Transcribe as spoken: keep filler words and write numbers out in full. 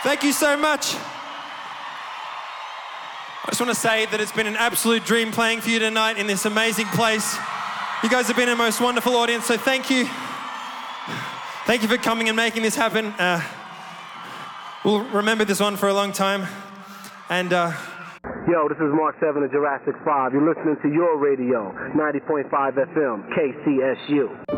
Thank you so much. I just want to say that it's been an absolute dream playing for you tonight in this amazing place. You guys have been a most wonderful audience, so thank you. Thank you for coming and making this happen. Uh, we'll remember this one for a long time. And uh, Yo, this is Mark seven of Jurassic five. You're listening to your radio, ninety point five F M, K C S U.